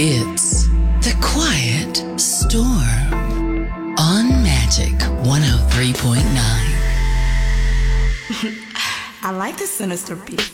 It's The Quiet Storm on Magic 103.9. I like the sinister beat.